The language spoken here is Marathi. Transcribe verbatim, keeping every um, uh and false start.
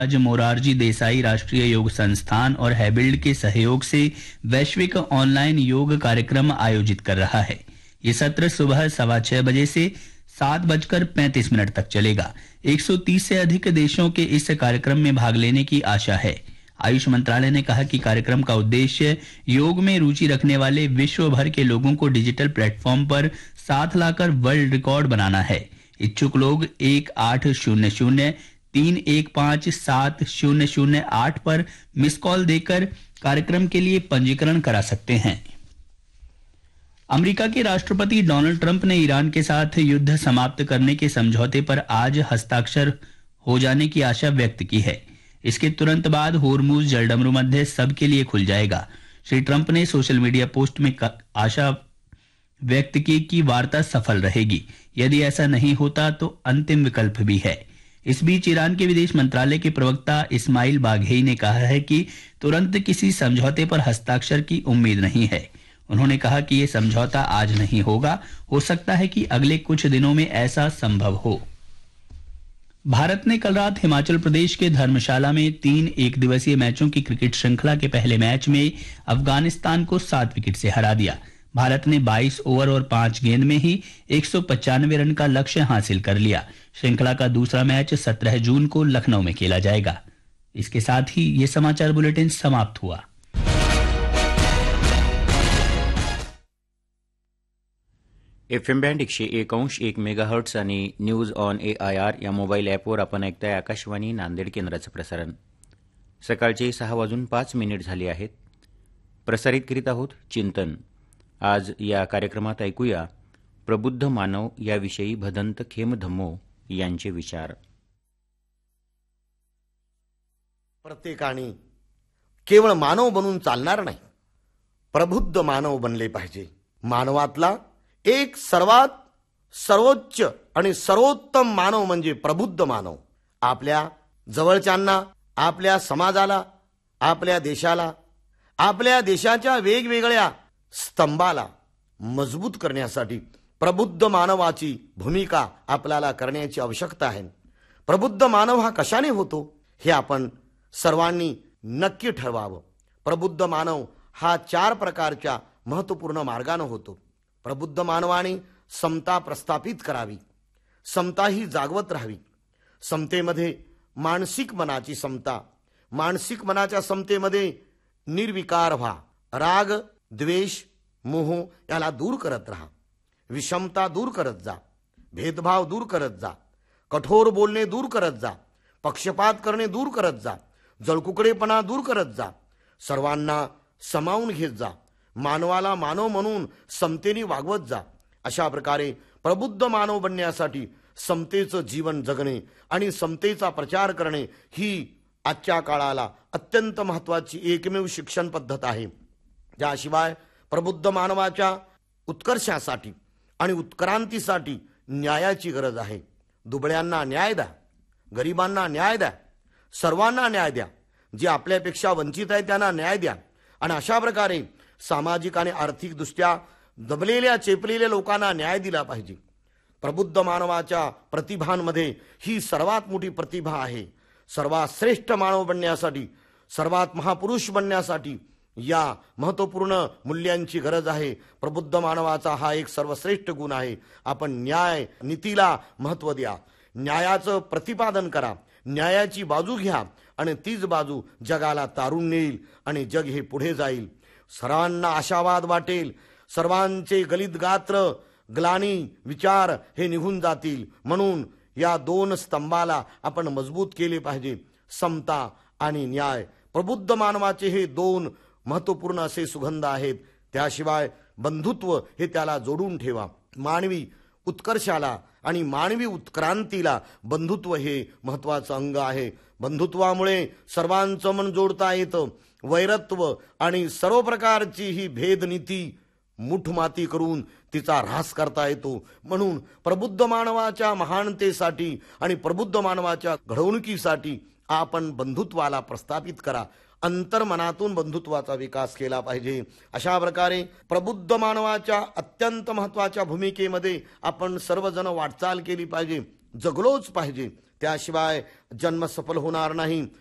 आज मोरारजी देसाई राष्ट्रीय योग संस्थान और हैबिल्ड के सहयोग से वैश्विक ऑनलाइन योग कार्यक्रम आयोजित कर रहा है। ये सत्र सुबह सवा छह बजे से सात बजकर पैंतीस मिनट तक चलेगा। एक सौ तीस से अधिक देशों के इस कार्यक्रम में भाग लेने की आशा है। आयुष मंत्रालय ने कहा कि कार्यक्रम का उद्देश्य योग में रुचि रखने वाले विश्व भर के लोगों को डिजिटल प्लेटफॉर्म पर साथ लाकर वर्ल्ड रिकॉर्ड बनाना है। इच्छुक लोग एक आठ शून्य शून्य तीन एक पाँच सात शून्य शून्य आठ पर मिस कॉल देकर कार्यक्रम के लिए पंजीकरण करा सकते हैं। अमेरिका के राष्ट्रपति डोनाल्ड ट्रंप ने ईरान के साथ युद्ध समाप्त करने के समझौते पर आज हस्ताक्षर हो जाने की आशा व्यक्त की है। इसके तुरंत बाद होर्मुज जलडमरू मध्य सबके लिए खुल जाएगा। श्री ट्रंप ने सोशल मीडिया पोस्ट में आशा व्यक्त की कि वार्ता सफल रहेगी। यदि ऐसा नहीं होता तो अंतिम विकल्प भी है। इस बीच ईरान के विदेश मंत्रालय के प्रवक्ता इस्माइल बाघेई ने कहा है कि तुरंत किसी समझौते पर हस्ताक्षर की उम्मीद नहीं है। उन्होंने कहा कि यह समझौता आज नहीं होगा, हो सकता है कि अगले कुछ दिनों में ऐसा संभव हो। भारत ने कल रात हिमाचल प्रदेश के धर्मशाला में तीन एक दिवसीय मैचों की क्रिकेट श्रृंखला के पहले मैच में अफगानिस्तान को सात विकेट से हरा दिया। भारत ने बाईस ओवर और पांच गेंद में ही एक सौ पचानवे रन का लक्ष्य हासिल कर लिया। श्रृंखला का दूसरा मैच सत्रह जून को लखनऊ में खेला जाएगा। इसके साथ ही ये समाचार बुलेटिन समाप्त हुआ। एफ एम बँड एकशे एक अंश एक मेगाहर्ट्स आणि news on A I R या मोबाईल ॲपवर आपण ऐकताय आकाशवाणी नांदेड केंद्राचं प्रसारण। सकाळचे सहा वाजून पाच मिनिट झाले आहेत। प्रसारित करीत आहोत चिंतन। आज या कार्यक्रमात ऐकूया प्रबुद्ध मानव याविषयी भदंत खेमधम्मो यांचे विचार। प्रत्येकाने केवळ मानव बनून चालणार नाही, प्रबुद्ध मानव बनले पाहिजे। मानवातला एक सर्वात सर्वोच्च आणि सर्वोत्तम मानव म्हणजे प्रबुद्ध मानव। आपल्या जवळच्यांना, आपल्या समाजाला, आपल्या देशाला, आपल्या देशाच्या वेगवेगळ्या स्तंभाला मजबूत करण्यासाठी प्रबुद्ध मानवाची भूमिका आपल्याला करण्याची आवश्यकता आहे। प्रबुद्ध मानव हा कशाने होतो हे आपण सर्वांनी नक्की ठरवावं। प्रबुद्ध मानव हा चार प्रकारच्या महत्त्वपूर्ण मार्गाने होतो। प्रबुद्ध मानवाने समता प्रस्थापित करावी, समता ही जागवत राहावी। समतेमध्ये मानसिक मनाची समता, मानसिक मनाच्या समतेमध्ये निर्विकार व्हा। राग, द्वेष, मोह याला दूर करत राहा। विषमता दूर करत जा, भेदभाव दूर करत जा, कठोर बोलणे दूर करत जा, पक्षपात करणे दूर करत जा, जळकुकडेपणा दूर करत जा, सर्वांना समावून घेत जा, मानवाला मानव म्हणून समतेने वागवत जा। अशा प्रकारे प्रबुद्ध मानव बनण्यासाठी समतेचं जीवन जगणे आणि समतेचा प्रचार करणे ही आजच्या काळाला अत्यंत महत्त्वाची एकमेव शिक्षण पद्धत आहे। ज्याशिवाय प्रबुद्ध मानवाच्या उत्कर्षासाठी आणि उत्क्रांतीसाठी न्यायाची गरज आहे। दुबळ्यांना न्याय द्या, गरिबांना न्याय द्या, सर्वांना न्याय द्या। जे आपल्यापेक्षा वंचित आहे त्यांना न्याय द्या। आणि अशा प्रकारे सामाजिक आणि आर्थिक दृष्ट्या दबलेल्या चेपलेल्या लोकांना न्याय दिला पाहिजे। प्रबुद्ध मानवाच्या प्रतिभांमध्ये ही सर्वात मोठी प्रतिभा आहे। सर्वात श्रेष्ठ मानव बनण्यासाठी, सर्वात महापुरुष बनण्यासाठी या महत्त्वपूर्ण मूल्यांची गरज आहे। प्रबुद्ध मानवाचा हा एक सर्वश्रेष्ठ गुण आहे। आपण न्याय नीतीला महत्त्व द्या, न्यायाचं प्रतिपादन करा, न्यायाची बाजू घ्या आणि तीच बाजू जगाला तारून नेईल आणि जग हे पुढे जाईल। सर्वांना आशावाद वाटेल, सर्वांचे गलित गात्र, ग्लानी विचार हे निघून जातील। म्हणून या दोन स्तंभाला आपण मजबूत केले पाहिजे, समता आणि न्याय। प्रबुद्ध मानवाचे हे दोन महत्त्वपूर्ण असे सुगंध आहेत। त्याशिवाय बंधुत्व हे त्याला जोडून ठेवा। मानवी उत्कर्षाला आणि मानवी उत्क्रांतीला बंधुत्व हे महत्त्वाचं अंग आहे। बंधुत्वामुळे सर्वांचं मन जोडता येतं। वैरत्व आणि सर्व प्रकारची ही भेदनीती मुठमाती करून तिचा ऱ्हास करता येतो। म्हणून प्रबुद्ध मानवाच्या महानतेसाठी आणि प्रबुद्ध मानवाच्या घडवणुकीसाठी आपण बंधुत्वाला प्रस्थापित करा। अंतर्मनातून बंधुत्वाचा विकास केला पाहिजे। अशा प्रकारे प्रबुद्ध मानवाच्या अत्यंत महत्त्वाच्या भूमिकेमध्ये आपण सर्वजण वाटचाल केली पाहिजे, जगलोच पाहिजे। त्याशिवाय जन्म सफल होणार नाही.